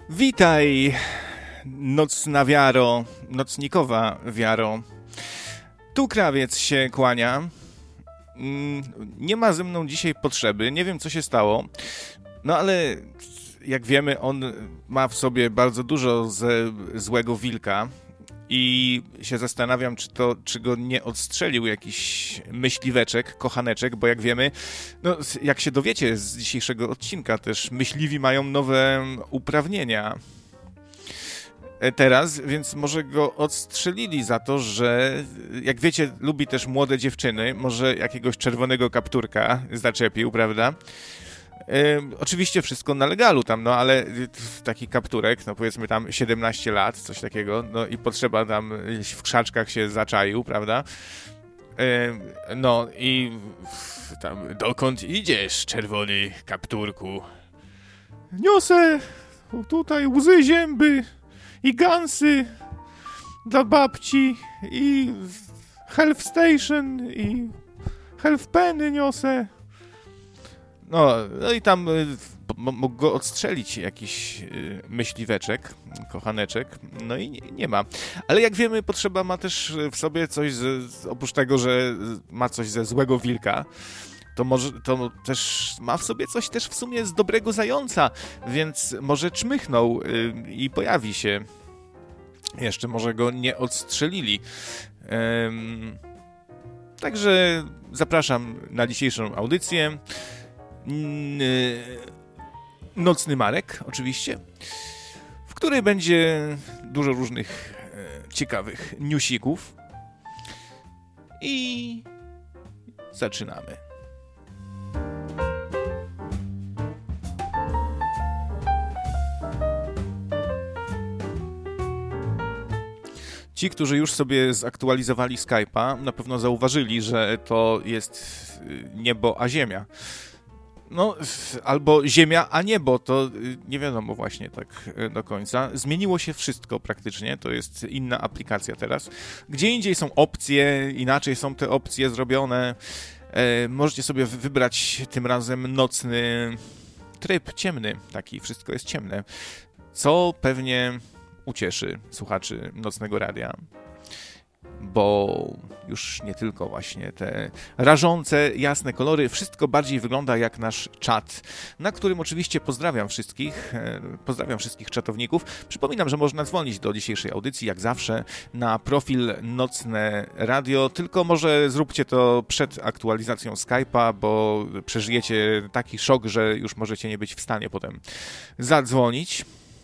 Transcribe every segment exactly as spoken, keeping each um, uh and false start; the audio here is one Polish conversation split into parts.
Witaj, nocna wiaro, nocnikowa wiaro. Tu krawiec się kłania. Nie ma ze mną dzisiaj potrzeby, nie wiem co się stało. No ale jak wiemy, on ma w sobie bardzo dużo ze złego wilka. I się zastanawiam, czy to, czy go nie odstrzelił jakiś myśliweczek, kochaneczek, bo jak wiemy, no jak się dowiecie z dzisiejszego odcinka, też myśliwi mają nowe uprawnienia teraz, więc może go odstrzelili za to, że jak wiecie, lubi też młode dziewczyny, może jakiegoś czerwonego kapturka zaczepił, prawda? Yy, oczywiście wszystko na legalu tam, no ale taki kapturek, no powiedzmy tam siedemnaście lat, coś takiego, no i potrzeba tam w krzaczkach się zaczaił, prawda? Yy, no i tam, dokąd idziesz, czerwony kapturku? Niosę tutaj łzy zięby i gansy dla babci i Health Station i Health Penny niosę. No, no i tam y, mógł go odstrzelić jakiś y, myśliweczek, kochaneczek, no i nie, nie ma. Ale jak wiemy, potrzeba ma też w sobie coś, z, z, oprócz tego, że ma coś ze złego wilka, to może to też ma w sobie coś też w sumie z dobrego zająca, więc może czmychnął y, i pojawi się. Jeszcze może go nie odstrzelili. Ym, także zapraszam na dzisiejszą audycję. Nocny Marek, oczywiście, w której będzie dużo różnych e, ciekawych newsików i zaczynamy. Ci, którzy już sobie zaktualizowali Skype'a, na pewno zauważyli, że to jest niebo a ziemia. No, albo ziemia, a niebo, to nie wiadomo właśnie tak do końca. Zmieniło się wszystko praktycznie, to jest inna aplikacja teraz. Gdzie indziej są opcje, inaczej są te opcje zrobione. E, możecie sobie wybrać tym razem nocny tryb, ciemny, taki, wszystko jest ciemne, co pewnie ucieszy słuchaczy Nocnego Radia. Bo już nie tylko właśnie te rażące, jasne kolory, wszystko bardziej wygląda jak nasz czat, na którym oczywiście pozdrawiam wszystkich, pozdrawiam wszystkich czatowników. Przypominam, że można dzwonić do dzisiejszej audycji, jak zawsze, na profil Nocne Radio, tylko może zróbcie to przed aktualizacją Skype'a, bo przeżyjecie taki szok, że już możecie nie być w stanie potem zadzwonić.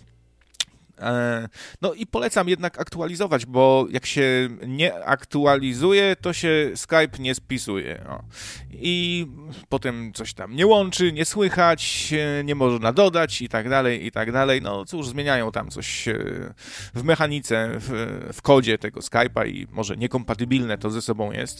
No i polecam jednak aktualizować, bo jak się nie aktualizuje, to się Skype nie spisuje. No. I potem coś tam nie łączy, nie słychać, nie można dodać i tak dalej, i tak dalej. No cóż, zmieniają tam coś w mechanice, w, w kodzie tego Skype'a i może niekompatybilne to ze sobą jest.